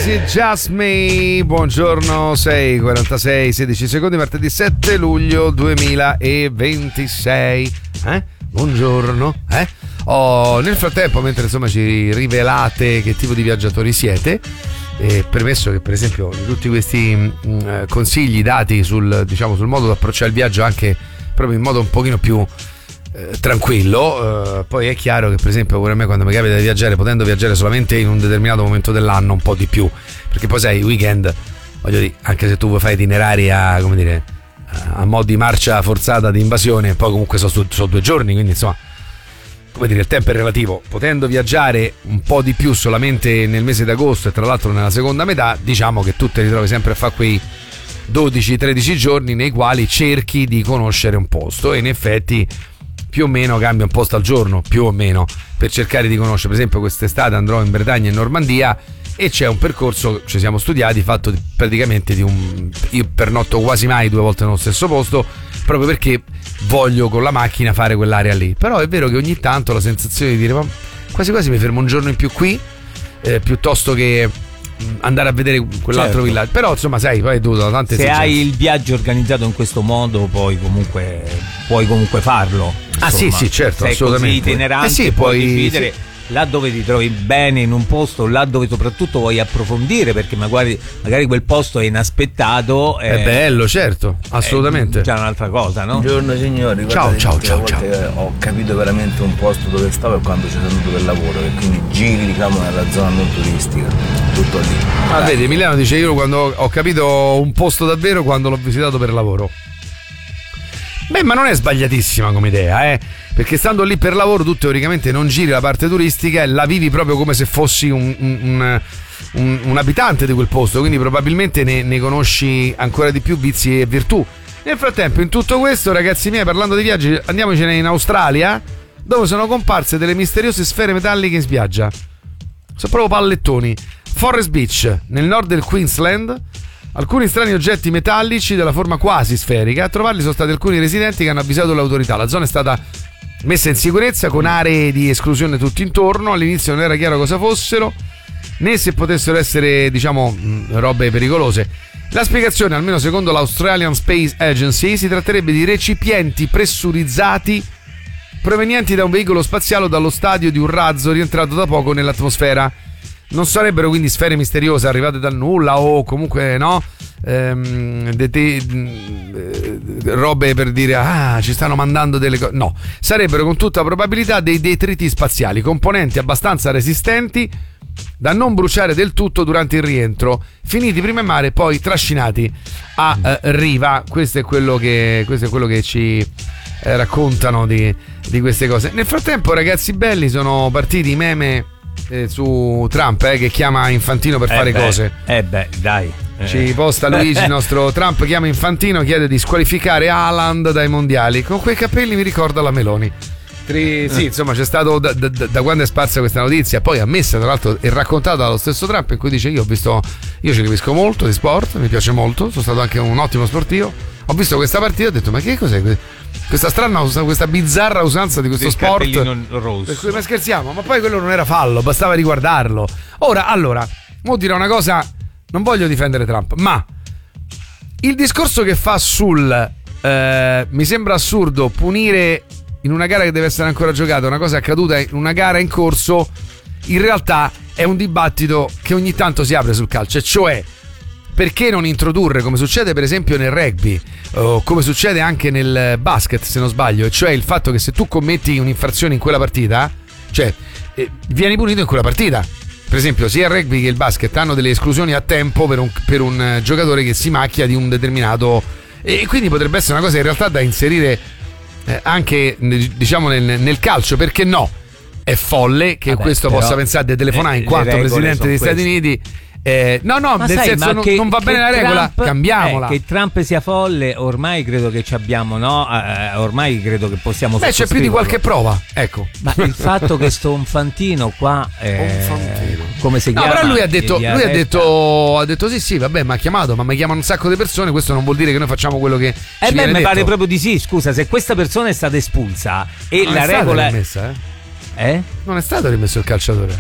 Is It Just Me? Buongiorno, 6:46, 16 secondi, martedì 7 luglio 2026. Buongiorno. Nel frattempo, mentre insomma ci rivelate che tipo di viaggiatori siete, premesso che per esempio tutti questi consigli dati sul modo di approcciare il viaggio anche proprio in modo un pochino più tranquillo, poi è chiaro che per esempio pure a me quando mi capita di viaggiare, potendo viaggiare solamente in un determinato momento dell'anno, un po' di più, perché poi sai, i weekend, voglio dire, anche se tu vuoi fare itinerari a mo' di marcia forzata di invasione, poi comunque sono 2 giorni, quindi insomma, come dire, il tempo è relativo. Potendo viaggiare un po' di più solamente nel mese d'agosto e tra l'altro nella seconda metà, diciamo che tu ti ritrovi sempre a fare quei 12-13 giorni nei quali cerchi di conoscere un posto, e in effetti più o meno cambia un posto al giorno, più o meno, per cercare di conoscere. Per esempio quest'estate andrò in Bretagna e in Normandia e c'è un percorso, ci siamo studiati, fatto praticamente io pernotto quasi mai 2 volte nello stesso posto, proprio perché voglio con la macchina fare quell'area lì. Però è vero che ogni tanto la sensazione di dire, ma quasi quasi mi fermo un giorno in più qui, piuttosto che andare a vedere quell'altro villaggio. Però insomma, sai, poi è dovuto da tante esigenze. Se hai il viaggio organizzato in questo modo, poi comunque puoi farlo. Insomma, sì, certo, assolutamente. Così itinerante, puoi dividere là dove ti trovi bene in un posto, là dove soprattutto vuoi approfondire, perché magari quel posto è inaspettato. È bello, certo, assolutamente. C'è un'altra cosa, no? Buongiorno signori. Ciao. Ho capito veramente un posto dove stavo e quando ci sono venuto per lavoro, e quindi giri nella zona non turistica, tutto lì. Vedi, Emiliano dice: io quando ho capito un posto davvero quando l'ho visitato per lavoro. Beh, ma non è sbagliatissima come idea, perché stando lì per lavoro tu teoricamente non giri la parte turistica e la vivi proprio come se fossi un abitante di quel posto, quindi probabilmente ne conosci ancora di più vizi e virtù. Nel frattempo, in tutto questo, ragazzi miei, parlando di viaggi, andiamocene in Australia, dove sono comparse delle misteriose sfere metalliche in spiaggia. Sono proprio pallettoni. Forest Beach, nel nord del Queensland. Alcuni strani oggetti metallici della forma quasi sferica. A trovarli sono stati alcuni residenti che hanno avvisato l'autorità. La zona è stata messa in sicurezza con aree di esclusione tutto intorno. All'inizio non era chiaro cosa fossero, né se potessero essere, robe pericolose. La spiegazione, almeno secondo l'Australian Space Agency, si tratterebbe di recipienti pressurizzati provenienti da un veicolo spaziale o dallo stadio di un razzo rientrato da poco nell'atmosfera. Non sarebbero quindi sfere misteriose arrivate dal nulla o comunque robe per dire ci stanno mandando delle cose. No, sarebbero con tutta probabilità dei detriti spaziali, componenti abbastanza resistenti da non bruciare del tutto durante il rientro, finiti prima in mare e poi trascinati a riva. Questo è quello che ci raccontano di queste cose. Nel frattempo, ragazzi belli, sono partiti i meme su Trump che chiama Infantino per fare cose. Dai. Ci posta Luigi, il nostro Trump chiama Infantino, chiede di squalificare Haaland dai mondiali. Con quei capelli mi ricorda la Meloni. Sì, insomma, c'è stato da quando è sparsa questa notizia, poi ammessa tra l'altro e raccontata dallo stesso Trump, in cui dice: io ci capisco molto di sport, mi piace molto, sono stato anche un ottimo sportivo, ho visto questa partita e ho detto: ma che cos'è questa strana, questa bizzarra usanza di questo sport per cui, ma scherziamo, ma poi quello non era fallo, bastava riguardarlo. Allora mo dirò una cosa, non voglio difendere Trump, ma il discorso che fa mi sembra assurdo punire in una gara che deve essere ancora giocata una cosa accaduta in una gara in corso, in realtà è un dibattito che ogni tanto si apre sul calcio, e cioè perché non introdurre, come succede per esempio nel rugby o come succede anche nel basket se non sbaglio, e cioè il fatto che se tu commetti un'infrazione in quella partita, cioè vieni punito in quella partita. Per esempio sia il rugby che il basket hanno delle esclusioni a tempo per un giocatore che si macchia di un determinato, e quindi potrebbe essere una cosa in realtà da inserire anche nel calcio, perché no? È folle che questo possa pensare di telefonare in quanto presidente degli Stati Uniti. No, ma nel senso non va bene la regola, cambiamola. Che Trump sia folle, ormai credo che ci abbiamo, no? Ormai credo che possiamo. C'è più di qualche prova, ecco. Ma il fatto che sto Infantino qua, come si chiama? No, però lui ha detto sì, vabbè, mi ha chiamato, ma mi chiamano un sacco di persone. Questo non vuol dire che noi facciamo quello che ci viene mi detto. pare proprio di sì. Scusa, se questa persona è stata espulsa e non la è regola rimessa, non è stato rimesso il calciatore.